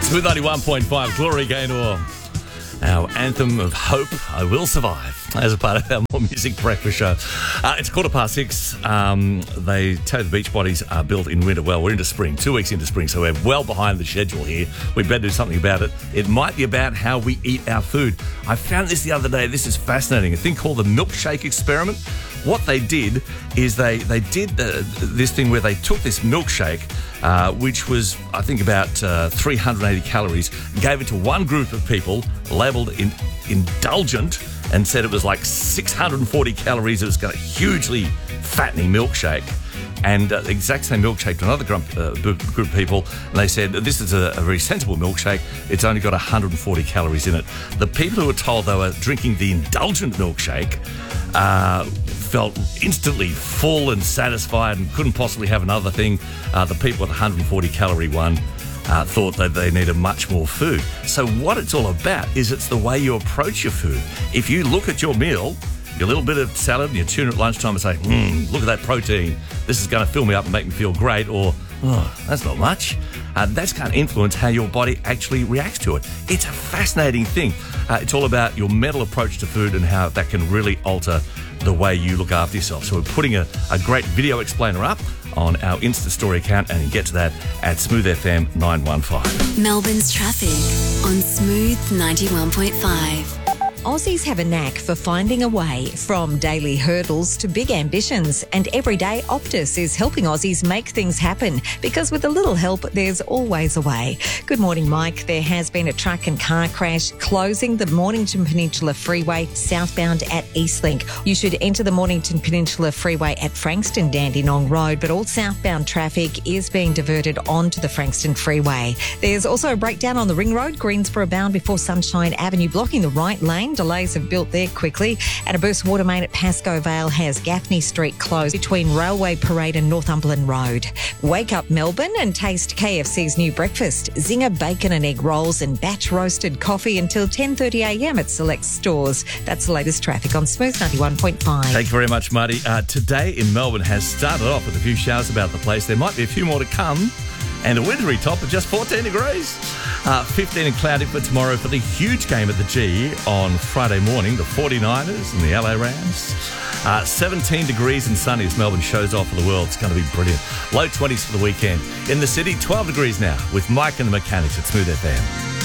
Smooth 91.5, Gloria Gaynor. Our anthem of hope, I Will Survive, as a part of our More Music breakfast show. It's 6:15. They tell the beach bodies are built in winter. Well, we're into spring, 2 weeks into spring, so we're well behind the schedule here. We better do something about it. It might be about how we eat our food. I found this the other day. This is fascinating. A thing called the milkshake experiment. What they did is they did this thing where they took this milkshake, which was, I think, about 380 calories, gave it to one group of people, labelled indulgent, and said it was like 640 calories. It was got a hugely fattening milkshake. And the exact same milkshake to another group of people, and they said, this is a very sensible milkshake. It's only got 140 calories in it. The people who were told they were drinking the indulgent milkshake felt instantly full and satisfied and couldn't possibly have another thing. The people with the 140 calorie one thought that they needed much more food. So what it's all about is it's the way you approach your food. If you look at your meal, your little bit of salad and your tuna at lunchtime and say, look at that protein. This is going to fill me up and make me feel great. Or, that's not much. That's going to influence how your body actually reacts to it. It's a fascinating thing. It's all about your mental approach to food and how that can really alter the way you look after yourself. So we're putting a great video explainer up on our Insta story account, and you get to that at Smooth FM 915. Melbourne's traffic on Smooth 91.5. Aussies have a knack for finding a way from daily hurdles to big ambitions, and every day Optus is helping Aussies make things happen, because with a little help there's always a way. Good morning, Mike. There has been a truck and car crash closing the Mornington Peninsula Freeway southbound at Eastlink. You should enter the Mornington Peninsula Freeway at Frankston Dandenong Road, but all southbound traffic is being diverted onto the Frankston Freeway. There's also a breakdown on the Ring Road, Greensboro bound before Sunshine Avenue, blocking the right lane. Delays have built there quickly, and a burst water main at Pascoe Vale has Gaffney Street closed between Railway Parade and Northumberland Road. Wake up Melbourne and taste KFC's new breakfast, Zinger bacon and egg rolls and batch roasted coffee until 10:30am at select stores. That's the latest traffic on Smooth 91.5. Thank you very much, Marty. Today in Melbourne has started off with a few showers about the place. There might be a few more to come, and a wintry top of just 14 degrees. 15 and cloudy for tomorrow for the huge game at the G on Friday morning, the 49ers and the LA Rams. 17 degrees and sunny as Melbourne shows off for the world. It's going to be brilliant. Low 20s for the weekend. In the city, 12 degrees now with Mike and the Mechanics at Smooth FM.